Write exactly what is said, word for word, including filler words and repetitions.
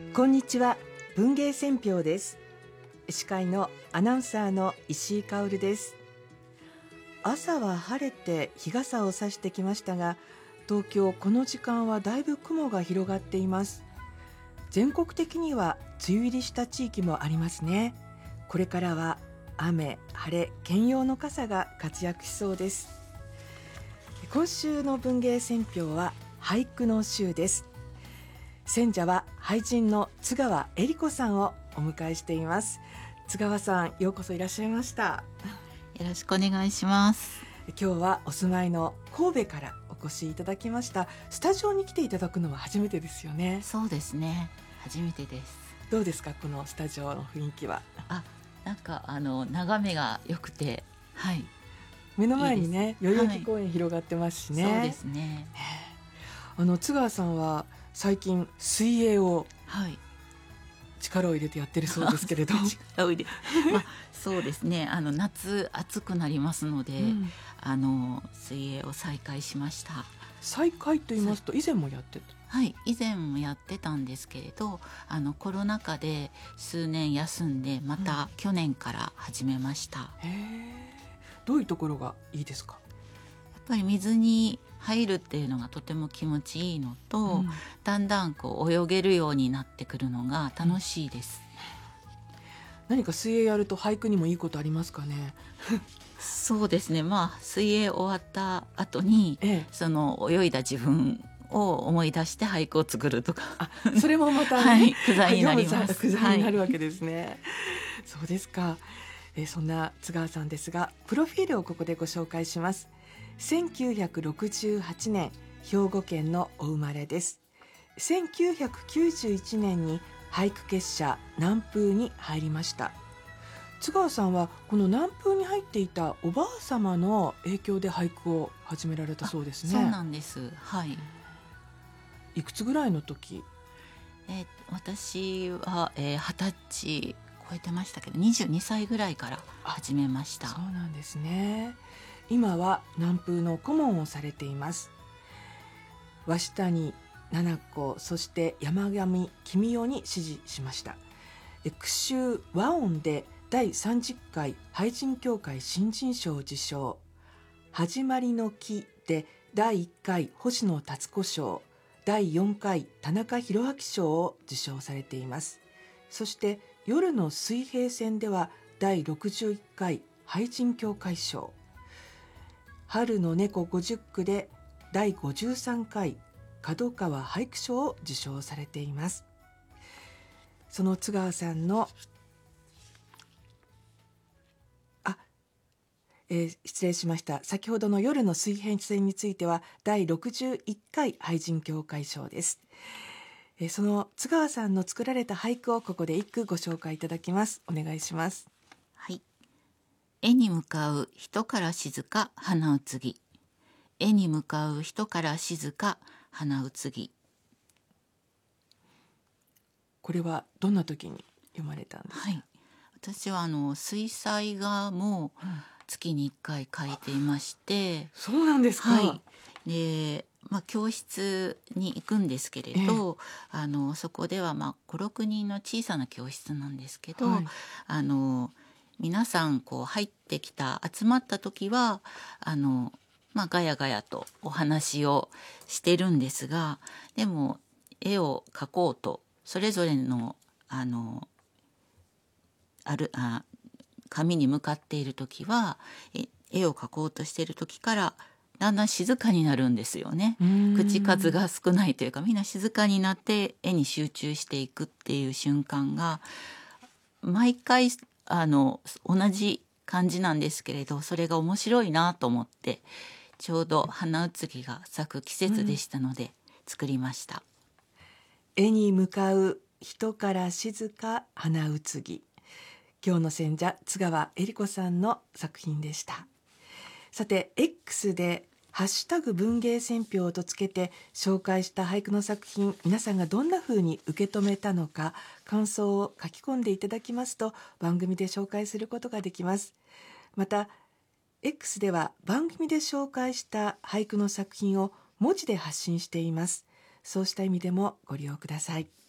こんにちは、文芸選評です。司会のアナウンサーの石井香織です。朝は晴れて日傘を差してきましたが、東京この時間はだいぶ雲が広がっています。全国的には梅雨入りした地域もありますね。これからは雨、晴れ、兼用の傘が活躍しそうです。今週の文芸選評は俳句の週です。選者は俳人の津川恵理子さんをお迎えしています。津川さん、ようこそいらっしゃいました。 よろしくお願いします。 今日はお住まいの神戸からお越しいただきました。スタジオに来ていただくのは初めてですよね。 そうですね、初めてです。 どうですか、このスタジオの雰囲気は。 あ、なんかあの眺めが良くて、はい、 目の前にね、 いい代々木公園広がってますしね、 はい、そうですね。 あの津川さんは最近水泳を力を入れてやってるそうですけれど、 はい、力を入れまあ、そうですね、あの夏暑くなりますので、うん、あの水泳を再開しました。 再開と言いますと、以前もやってた。 はい、以前もやってたんですけれど、あのコロナ禍で数年休んで、また去年から始めました。 うん、へー、どういうところがいいですか？ やっぱり水に入るっていうのがとても気持ちいいのと、うん、だんだんこう泳げるようになってくるのが楽しいです。 うん、何か水泳やると俳句にもいいことありますかね？ そうですね、まあ水泳終わった後に、ええ、その泳いだ自分を思い出して俳句を作るとか、 あ、それもまた、ね、 はい、句座になります。 句座になるわけですね、はい、そうですか。えー、そんな津川さんですが、プロフィールをここでご紹介します。せんきゅうひゃくろくじゅうはちねん、兵庫県のお生まれです。せんきゅうひゃくきゅうじゅういちねんに俳句結社南風に入りました。津川さんはこの南風に入っていたおばあ様の影響で俳句を始められたそうですね。 そうなんです、はい。 いくつぐらいの時？ えー、私は、えー、はたち超えてましたけど、にじゅうにさいぐらいから始めました。 そうなんですね。今は南風の顧問をされています。鷲谷七子、そして山上君代に指示しました。句集和音でだいさんじゅっかい俳人協会新人賞を受賞、始まりの木でだいいっかい星野達子賞、だいよんかい田中宏明賞を受賞されています。そして夜の水平線ではだいろくじゅういっかい俳人協会賞、春の猫ごじゅっくでだいごじゅうさんかい角川俳句賞を受賞されています。その津川さんのあ、えー、失礼しました。先ほどの夜の水平線についてはだいろくじゅういっかい俳人協会賞です。えー、その津川さんの作られた俳句をここで一句ご紹介いただきます。お願いします。 はい。絵に向かう人から静か花うつぎ、絵に向かう人から静か花うつぎ。 これはどんな時に読まれたんですか？ はい、私はあの水彩画も月にいっかい描いていまして、うん、 そうなんですか。 はい、で、まあ、教室に行くんですけれど、えー、あのそこではまあご、ろくにんの小さな教室なんですけど、はい、あの皆さんこう入ってきた集まった時はあの、まあ、ガヤガヤとお話をしてるんですが、でも絵を描こうとそれぞれのあのあるあ紙に向かっている時は絵を描こうとしている時からだんだん静かになるんですよね。口数が少ないというか、みんな静かになって絵に集中していくっていう瞬間が毎回あの同じ感じなんですけれど、それが面白いなと思って、ちょうど花うつぎが咲く季節でしたので作りました。 絵に向かう人から静か花うつぎ。今日の選者津川恵理子さんの作品でした。さて X でハッシュタグ文芸選評とつけて紹介した俳句の作品、皆さんがどんな風に受け止めたのか感想を書き込んでいただきますと番組で紹介することができます。また X では番組で紹介した俳句の作品を文字で発信しています。そうした意味でもご利用ください。